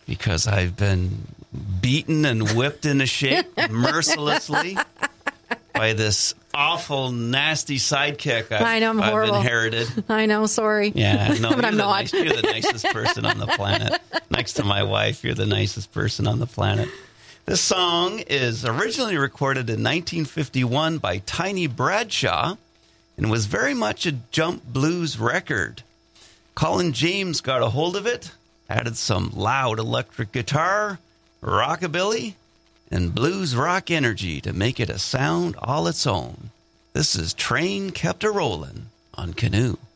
because I've been beaten and whipped into shape mercilessly by this awful, nasty sidekick I know, I'm horrible. I've inherited. I know, sorry. Yeah, no, but I'm not. You're the nicest person on the planet. Next to my wife, you're the nicest person on the planet. This song is originally recorded in 1951 by Tiny Bradshaw and was very much a jump blues record. Colin James got a hold of it, added some loud electric guitar, rockabilly, and blues rock energy to make it a sound all its own. This is Train Kept A-Rollin' on Canoe.